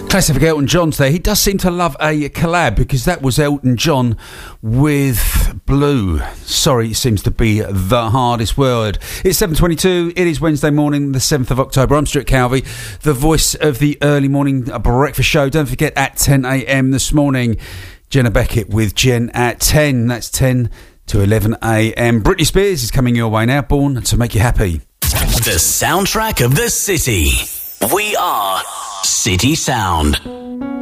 Classic Elton John's there. He does seem to love a collab, because that was Elton John with Blue. Sorry, it seems to be the hardest word. It's 7:22. It is Wednesday morning, the 7th of October. I'm Stuart Calvey, the voice of the early morning breakfast show. Don't forget, at 10 a.m. this morning, Jenna Beckett with Jen at 10. That's 10 to 11 a.m. Britney Spears is coming your way now, Born to Make You Happy. The soundtrack of the city. We are City Sound.